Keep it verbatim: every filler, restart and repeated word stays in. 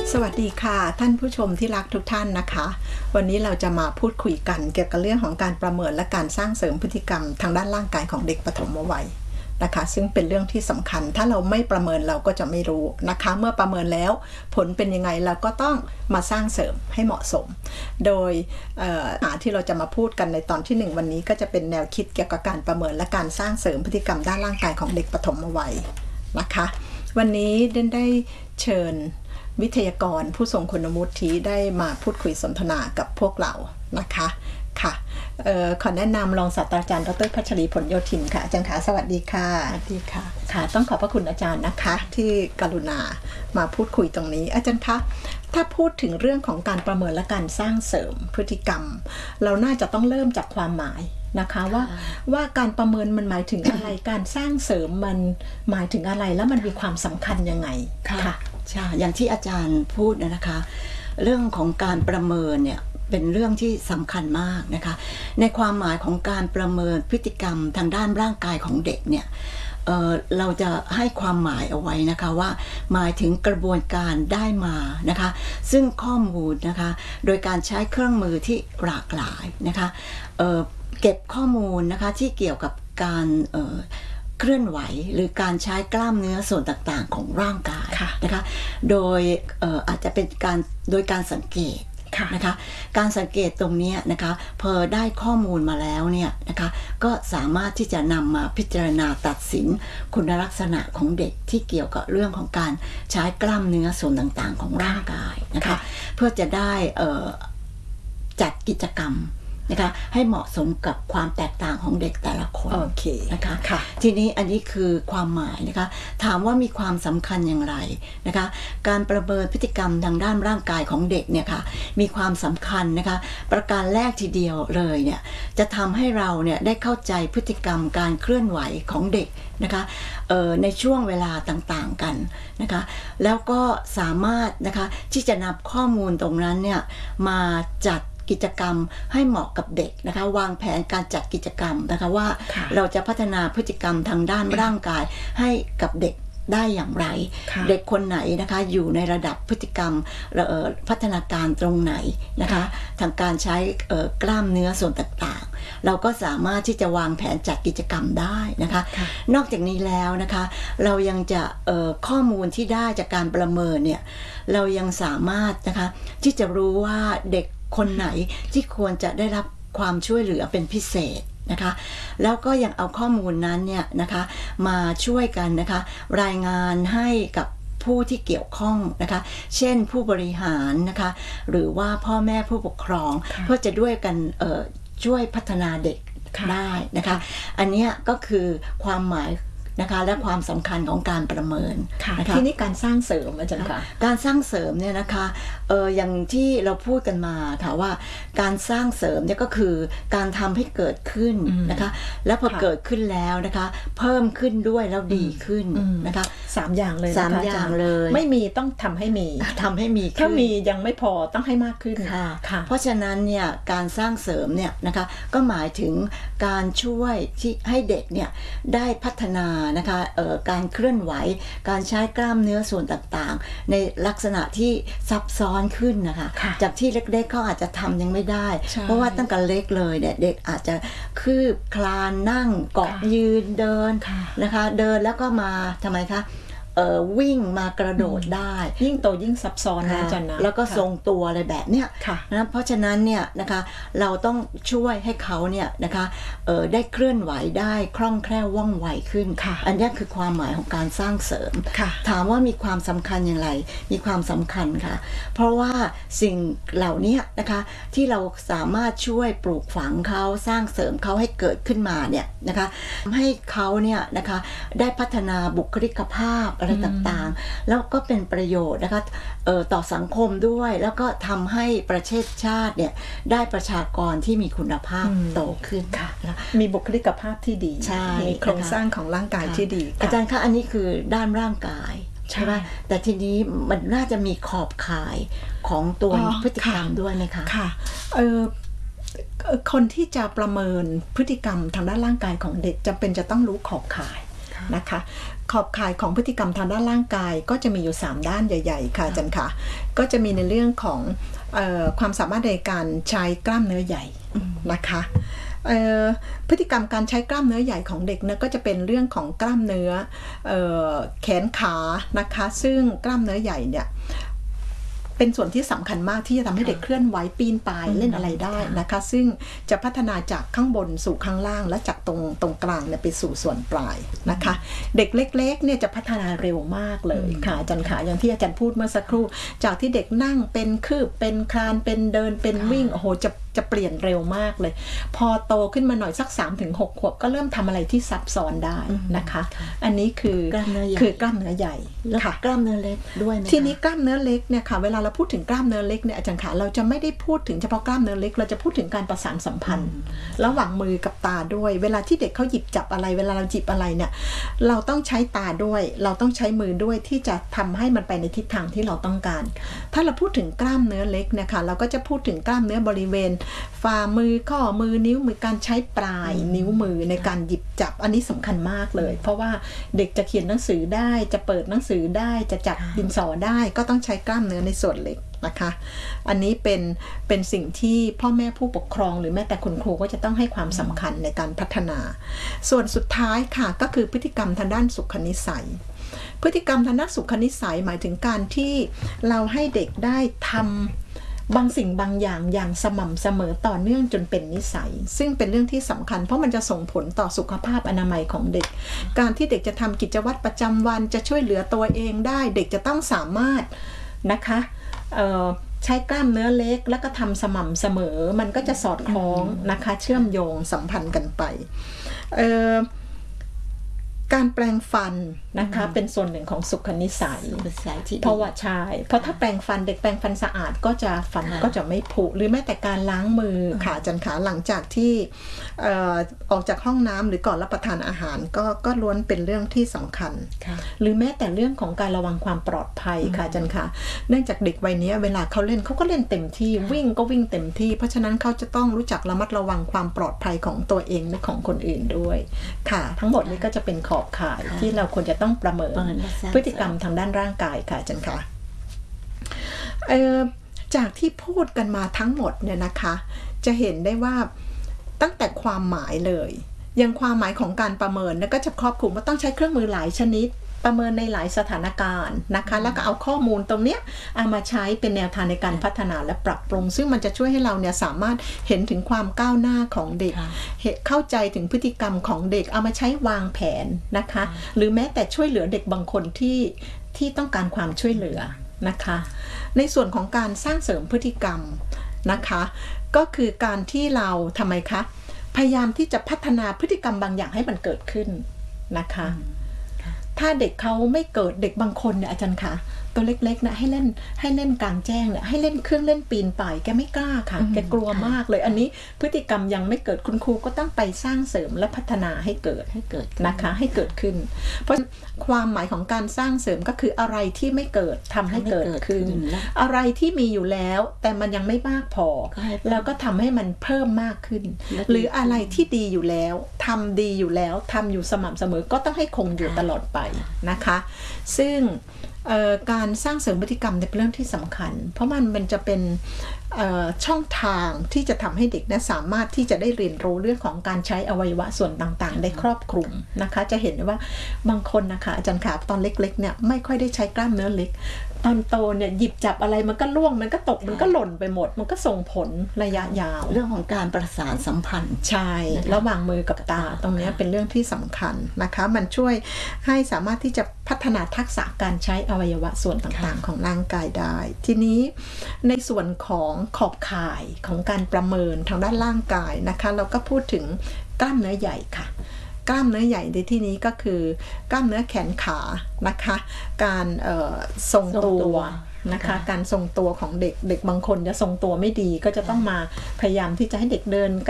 สวัสดีค่ะท่านผู้ชมที่รักทุกท่านนะคะวันนี้เราจะมาพูดคุยกันเกี่ยวกับเรื่องของการประเมินและการสร้างเสริมพฤติกรรมทางด้านร่างกายของเด็กปฐมวัยนะคะซึ่งเป็นเรื่องที่สำคัญถ้าเราไม่ประเมินเราก็จะไม่รู้นะคะเมื่อประเมินแล้วผลเป็นยังไงเราก็ต้องมาสร้างเสริมให้เหมาะสมโดยเอ่อที่เราจะมาพูดกันในตอนที่หนึ่งวันนี้ก็จะเป็นแนวคิดเกี่ยวกับการประเมินและการสร้างเสริมพฤติกรรมด้านร่างกายของเด็กปฐมวัยนะคะวันนี้เดนได้เชิญวิทยากรผู้ทรงคุณวุฒิได้มาพูดคุยสนทนากับพวกเรานะคะค่ะเอ่อขอแนะนำรองศาสตราจารย์ดร.พัชรีผลโยธินค่ะอาจารย์คะสวัสดีค่ะสวัสดีค่ะค่ะต้องขอบพระคุณอาจารย์นะคะที่กรุณามาพูดคุยตรงนี้อาจารย์คะถ้าพูดถึงเรื่องของการประเมินและการสร้างเสริมพฤติกรรมเราน่าจะต้องเริ่มจากความหมายนะคะว่าว่าการประเมินมันหมายถึงอะไร การสร้างเสริมมันหมายถึงอะไรแล้วมันมีความสำคัญยังไงค่ะใช่อย่างที่อาจารย์พูดนะคะเรื่องของการประเมินเนี่ยเป็นเรื่องที่สำคัญมากนะคะในความหมายของการประเมินพฤติกรรมทางด้านร่างกายของเด็กเนี่ย เอ่อ เราจะให้ความหมายเอาไว้นะคะว่าหมายถึงกระบวนการได้มานะคะซึ่งข้อมูลนะคะโดยการใช้เครื่องมือที่หลากหลายนะคะเอ่อเก็บข้อมูลนะคะที่เกี่ยวกับการเอ่อเคลื่อนไหวหรือการใช้กล้ามเนื้อส่วนต่างๆของร่างกายนะคะโดยเอ่ออาจจะเป็นการโดยการสังเกตนะคะการสังเกตตรงนี้นะคะพอได้ข้อมูลมาแล้วเนี่ยนะคะก็สามารถที่จะนำมาพิจารณาตัดสินคุณลักษณะของเด็กที่เกี่ยวกับเรื่องของการใช้กล้ามเนื้อส่วนต่างๆของร่างกายนะคะเพื่อจะได้เอ่อจัดกิจกรรมนะคะให้เหมาะสมกับความแตกต่างของเด็กแต่ละคนโอเคนะคะทีนี้อันนี้คือความหมายนะคะถามว่ามีความสำคัญอย่างไรนะคะการประเมินพฤติกรรมทางด้านร่างกายของเด็กเนี่ยค่ะมีความสำคัญนะคะประการแรกทีเดียวเลยเนี่ยจะทำให้เราเนี่ยได้เข้าใจพฤติกรรมการเคลื่อนไหวของเด็กนะคะเอ่อในช่วงเวลาต่างๆกันนะคะแล้วก็สามารถนะคะที่จะนำข้อมูลตรงนั้นเนี่ยมาจัดกิจกรรมให้เหมาะกับเด็กนะคะวางแผนการจัดกิจกรรมนะคะว่าเราจะพัฒนาพฤติกรรมทางด้านร่างกายให้กับเด็กได้อย่างไรเด็กคนไหนนะคะอยู่ในระดับพฤติกรรมพัฒนาการตรงไหนนะคะทางการใช้กล้ามเนื้อส่วนต่างๆเราก็สามารถที่จะวางแผนจัดกิจกรรมได้นะคะนอกจากนี้แล้วนะคะเรายังจะข้อมูลที่ได้จากการประเมินเนี่ยเรายังสามารถนะคะที่จะรู้ว่าเด็กคนไหนที่ควรจะได้รับความช่วยเหลือเป็นพิเศษนะคะแล้วก็ยังเอาข้อมูลนั้นเนี่ยนะคะมาช่วยกันนะคะรายงานให้กับผู้ที่เกี่ยวข้องนะคะเช่นผู้บริหารนะคะหรือว่าพ่อแม่ผู้ปกครองเพื่อจะด้วยกันเอ่อช่วยพัฒนาเด็กได้นะคะอันนี้ก็คือความหมายนะคะและความสำคัญของการประเมินนะคะที่นี่การสร้างเสริมอาจารย์ค่ะการสร้างเสริมเนี่ยนะคะเอออย่างที่เราพูดกันมาค่ะว่าการสร้างเสริมเนี่ยก็คือการทำให้เกิดขึ้นนะคะแล้วพอเกิดขึ้นแล้วนะคะเพิ่มขึ้นด้วยแล้วดีขึ้นนะคะสามอย่างเลยสามอย่างเลยไม่มีต้องทำให้มีทำให้มีถ้ามียังไม่พอต้องให้มากขึ้นค่ะเพราะฉะนั้นเนี่ยการสร้างเสริมเนี่ยนะคะก็หมายถึงการช่วยที่ให้เด็กเนี่ยได้พัฒนานะคะการเคลื่อนไหวการใช้กล้ามเนื้อส่วนต่างๆในลักษณะที่ซับซ้อนขึ้นนะคะจากที่เล็กๆเขาอาจจะทำยังไม่ได้เพราะว่าตั้งแต่เล็กเลยเนี่ยเด็กอาจจะคืบคลานนั่งเกาะยืนเดินนะคะเดินแล้วก็มาทำไมคะวิ่งมากระโดดได้ยิ่งโตยิ่งซับซ้อนนะจันนะแล้วก็ทรงตัวอะไรแบบเนี้ยนะเพราะฉะนั้นเนี่ยนะคะเราต้องช่วยให้เขาเนี่ยนะคะได้เคลื่อนไหวได้คล่องแคล่วว่องไวขึ้นอันนี้คือความหมายของการสร้างเสริมถามว่ามีความสำคัญอย่างไรมีความสำคัญค่ะเพราะว่าสิ่งเหล่านี้นะคะที่เราสามารถช่วยปลูกฝังเขาสร้างเสริมเขาให้เกิดขึ้นมาเนี่ยนะคะให้เขาเนี่ยนะคะได้พัฒนาบุคลิกภาพอะไรต่างๆแล้วก็เป็นประโยชน์นะคะเอ่อต่อสังคมด้วยแล้วก็ทำให้ประเทศชาติเนี่ยได้ประชากรที่มีคุณภาพโตขึ้นค่ะมีบุคลิกภาพที่ดีมีโครงสร้างของร่างกายที่ดีอาจารย์คะอันนี้คือด้านร่างกายใช่ไหมแต่ทีนี้มันน่าจะมีขอบข่ายของตัวพฤติกรรมด้วยไหมคะค่ะเออคนที่จะประเมินพฤติกรรมทางด้านร่างกายของเด็กจำเป็นจะต้องรู้ขอบข่ายนะคะขอบข่ายของพฤติกรรมทางด้านร่างกายก็จะมีอยู่สามด้านใหญ่ๆค่ะอาจารย์ค่ะก็จะมีในเรื่องของเอ่อความสามารถในการใช้กล้ามเนื้อใหญ่นะคะพฤติกรรมการใช้กล้ามเนื้อใหญ่ของเด็กเนี่ยก็จะเป็นเรื่องของกล้ามเนื้อเอ่อแขนขานะคะซึ่งกล้ามเนื้อใหญ่เนี่ยเป็นส่วนที่สำคัญมากที่จะทำให้เด็กเคลื่อนไหวปีนป่ายเล่นอะไรได้นะคะซึ่งจะพัฒนาจากข้างบนสู่ข้างล่างและจากตรงตรงกลางเนี่ยไปสู่ส่วนปลายนะคะเด็กเล็กๆเนี่ยจะพัฒนาเร็วมากเลยค่ะอาจารย์ค่ะอย่างที่อาจารย์พูดเมื่อสักครู่จากที่เด็กนั่งเป็นคืบเป็นคลานเป็นเดินเป็นวิ่งโอ้โหจะจะเปลี่ยนเร็วมากเลยพอโตขึ้นมาหน่อยสัก สามถึงหก ขวบก็เริ่มทำอะไรที่ซับซ้อนได้นะคะอันนี้คือกล้ามเนื้อใหญ่คือกล้ามเนื้อใหญ่ค่ะกล้ามเนื้อเล็กด้วยไหมทีนี้กล้ามเนื้อเล็กเนี่ยค่ะเวลาเราพูดถึงกล้ามเนื้อเล็กเนี่ยอาจารย์คะเราจะไม่ได้พูดถึงเฉพาะกล้ามเนื้อเล็กเราจะพูดถึงการประสานสัมพันธ์ระหว่างมือกับตาด้วยเวลาที่เด็กเขาหยิบจับอะไรเวลาเราจิบอะไรเนี่ยเราต้องใช้ตาด้วยเราต้องใช้มือด้วยที่จะทำให้มันไปในทิศทางที่เราต้องการถ้าเราพูดถึงกล้ามเนื้อเล็กเนี่ยค่ะเราก็จะพูดถึงกล้ามเนื้อบริเวณฝ่ามือข้อมือนิ้วมือการใช้ปลายนิ้วมือในการหยิบจับอันนี้สำคัญมากเลยเพราะว่าเด็กจะเขียนหนังสือได้จะเปิดหนังสือได้จะจับดินสอได้ก็ต้องใช้กล้ามเนื้อในส่วนเล็กนะคะอันนี้เป็นเป็นสิ่งที่พ่อแม่ผู้ปกครองหรือแม้แต่คุณครูก็จะต้องให้ความสำคัญในการพัฒนาส่วนสุดท้ายค่ะก็คือพฤติกรรมทางด้านสุขนิสัยพฤติกรรมทางด้านสุขนิสัยหมายถึงการที่เราให้เด็กได้ทำบางสิ่งบางอย่างอย่างสม่ำเสมอต่อเนื่องจนเป็นนิสัยซึ่งเป็นเรื่องที่สำคัญเพราะมันจะส่งผลต่อสุขภาพอนามัยของเด็กการที่เด็กจะทำกิจวัตรประจำวันจะช่วยเหลือตัวเองได้เด็กจะต้องสามารถนะคะใช้กล้ามเนื้อเล็กแล้วก็ทำสม่ำเสมอมันก็จะสอดคล้องนะคะเชื่อมโยงสัมพันธ์กันไปการแปรงฟันนะคะเป็นส่วนหนึ่งของสุขนิสัยเพราะว่าใช่เพราะถ้าแปรงฟันเด็กแปรงฟันสะอาดก็จะฟันก็จะไม่ผุหรือแม้แต่การล้างมือค่ะอาจารย์คะหลังจากที่ออกจากห้องน้ำหรือก่อนรับประทานอาหารก็ก็ล้วนเป็นเรื่องที่สำคัญหรือแม้แต่เรื่องของการระวังความปลอดภัยค่ะอาจารย์คะเนื่องจากเด็กวัยนี้เวลาเขาเล่นเขาก็เล่นเต็มที่วิ่งก็วิ่งเต็มที่เพราะฉะนั้นเขาจะต้องรู้จักระมัดระวังความปลอดภัยของตัวเองและของคนอื่นด้วยค่ะทั้งหมดนี้ก็จะเป็นขอบข่ายที่เราควรจะต้องประเมินพฤติกรรมทางด้านร่างกายค่ะอาจารย์คะจากที่พูดกันมาทั้งหมดเนี่ยนะคะจะเห็นได้ว่าตั้งแต่ความหมายเลยยังความหมายของการประเมินแล้วก็จะครอบคลุมว่าต้องใช้เครื่องมือหลายชนิดประเมินในหลายสถานการณ์นะคะแล้วก็เอาข้อมูลตรงเนี้ยเอามาใช้เป็นแนวทางในการพัฒนาและปรับปรุงซึ่งมันจะช่วยให้เราเนี่ยสามารถเห็นถึงความก้าวหน้าของเด็กเข้าใจถึงพฤติกรรมของเด็กเอามาใช้วางแผนนะคะหรือแม้แต่ช่วยเหลือเด็กบางคนที่ที่ต้องการความช่วยเหลือนะคะในส่วนของการสร้างเสริมพฤติกรรมนะคะก็คือการที่เราทำไมคะพยายามที่จะพัฒนาพฤติกรรมบางอย่างให้มันเกิดขึ้นนะคะถ้าเด็กเขาไม่เกิดเด็กบางคนเนี่ยอาจารย์คะตัวเล็กๆนะให้เล่นให้เล่นกลางแจ้งเนี่ยให้เล่นเครื่องเล่นปีนป่ายแกไม่กล้าค่ะแกกลัวมากเลยอันนี้พฤติกรรมยังไม่เกิดคุณครูก็ต้องไปสร้างเสริมและพัฒนาให้เกิดให้เกิดนะคะให้เกิดขึ้นเพราะความหมายของการสร้างเสริมก็คืออะไรที่ไม่เกิดทำให้เกิดขึ้นอะไรที่มีอยู่แล้วแต่มันยังไม่มากพอแล้วก็ทำให้มันเพิ่มมากขึ้นหรืออะไรที่ดีอยู่แล้วทำดีอยู่แล้วทำอยู่สม่ำเสมอก็ต้องให้คงอยู่ตลอดไปนะคะซึ่งการสร้างเสริมพฤติกรรมเป็นเรื่องที่สำคัญเพราะมันมันจะเป็นช่องทางที่จะทำให้เด็กนะสามารถที่จะได้เรียนรู้เรื่องของการใช้อวัยวะส่วนต่างๆได้ครอบคลุมนะคะจะเห็นว่าบางคนนะคะอาจารย์ขาตอนเล็กๆเนี่ยไม่ค่อยได้ใช้กล้ามเนื้อเล็กตอนโตเนี่ยหยิบจับอะไรมันก็ล่วงมันก็ตกมันก็หล่นไปหมดมันก็ส่งผลระยะยาวเรื่องของการประสานสัมพันธ์ใช่ระหว่างมือกับตาตรงนี้เป็นเรื่องที่สำคัญนะคะมันช่วยให้สามารถที่จะพัฒนาทักษะการใช้อวัยวะส่วนต่างๆของร่างกายได้ทีนี้ในส่วนของขอบข่ายของการประเมินทางด้านร่างกายนะคะเราก็พูดถึงกล้ามเนื้อใหญ่ค่ะกล้ามเนื้อใหญ่ในที่นี้ก็คือกล้ามเนื้อแขนขานะคะการทรงตัวนะคะการทรงตัวของเด็กเด็กบางคนจะทรงตัวไม่ดีก็จะต้องมาพยายามที่จะให้เด็กเดิน